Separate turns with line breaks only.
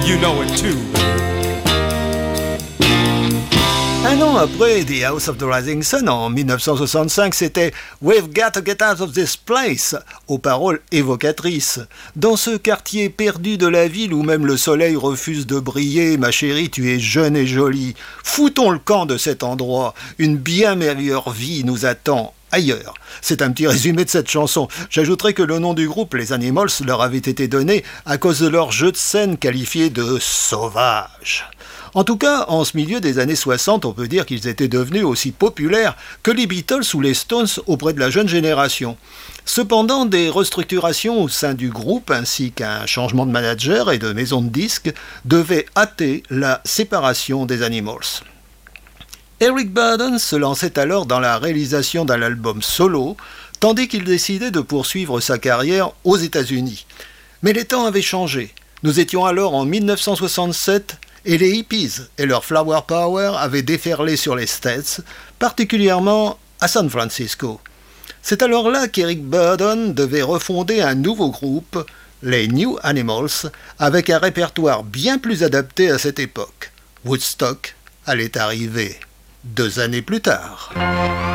you know it too.
Un an après The House of the Rising Sun, en 1965, c'était We've Got to Get Out of This Place, aux paroles évocatrices. Dans ce quartier perdu de la ville où même le soleil refuse de briller, ma chérie, tu es jeune et jolie. Foutons le camp de cet endroit. Une bien meilleure vie nous attend ailleurs. C'est un petit résumé de cette chanson. J'ajouterai que le nom du groupe, les Animals, leur avait été donné à cause de leur jeu de scène qualifié de sauvage. En tout cas, en ce milieu des années 60, on peut dire qu'ils étaient devenus aussi populaires que les Beatles ou les Stones auprès de la jeune génération. Cependant, des restructurations au sein du groupe ainsi qu'un changement de manager et de maison de disques devaient hâter la séparation des Animals. Eric Burdon se lançait alors dans la réalisation d'un album solo, tandis qu'il décidait de poursuivre sa carrière aux États-Unis. Mais les temps avaient changé. Nous étions alors en 1967 et les hippies et leur flower power avaient déferlé sur les States, particulièrement à San Francisco. C'est alors là qu'Eric Burdon devait refonder un nouveau groupe, les New Animals, avec un répertoire bien plus adapté à cette époque. Woodstock allait arriver 2 années plus tard.